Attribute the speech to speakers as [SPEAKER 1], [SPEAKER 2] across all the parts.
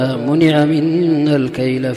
[SPEAKER 1] منع منا الكيل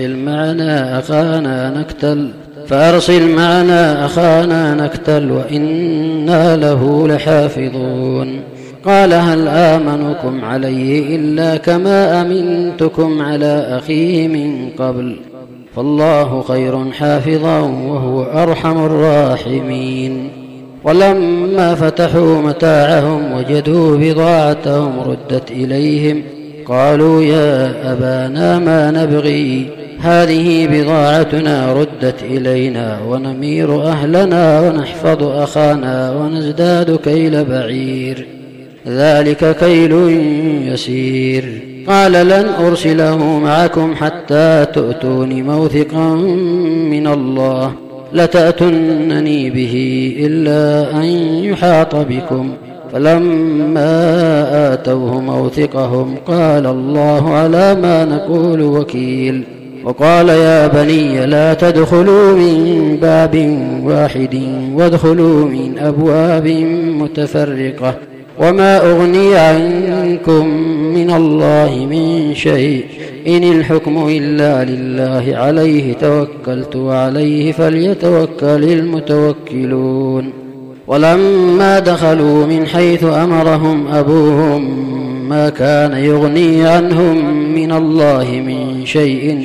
[SPEAKER 1] فأرسل معنا أخانا نكتل وإنا له لحافظون. قال هل آمنكم عليه إلا كما أمنتكم على أخيه من قبل فالله خير حافظا وهو أرحم الراحمين. ولما فتحوا متاعهم وجدوا بضاعتهم ردت إليهم قالوا يا أبانا ما نبغي هذه بضاعتنا ردت إلينا ونمير أهلنا ونحفظ أخانا ونزداد كيل بعير ذلك كيل يسير. قال لن أرسله معكم حتى تؤتون موثقا من الله لتأتنني به إلا أن يحاط بكم. فلما آتوه موثقهم قال الله على ما نقول وكيل. وقال يا بني لا تدخلوا من باب واحد وادخلوا من أبواب متفرقة وما أغني عنكم من الله من شيء إن الحكم إلا لله عليه توكلت وعليه فليتوكل المتوكلون. ولما دخلوا من حيث أمرهم أبوهم ما كان يغني عنهم من الله من شيء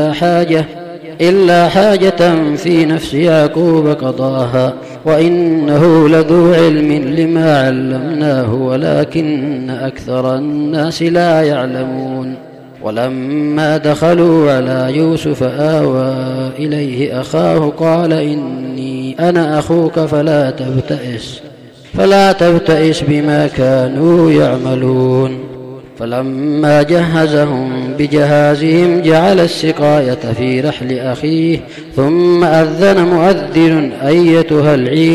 [SPEAKER 1] إلا حاجة في نفس يعقوب قضاها وإنه لذو علم لما علمناه ولكن أكثر الناس لا يعلمون. ولما دخلوا على يوسف آوى إليه أخاه قال إني أنا أخوك فلا تبتئس بما كانوا يعملون. فلما جهزهم بجهازهم جعل السقاية في رحل أخيه ثم أذن مؤذن أيتها العير